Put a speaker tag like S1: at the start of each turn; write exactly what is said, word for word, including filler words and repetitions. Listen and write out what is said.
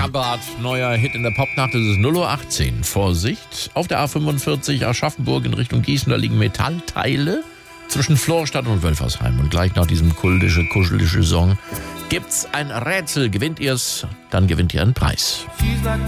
S1: Armbad, neuer Hit in der Popnacht, das ist null Uhr achtzehn. Vorsicht, auf der A fünfundvierzig Aschaffenburg in Richtung Gießen, da liegen Metallteile zwischen Florstadt und Wölfersheim. Und gleich nach diesem kultische, kuschelige Song gibt's ein Rätsel. Gewinnt ihr's, dann gewinnt ihr einen Preis.
S2: She's like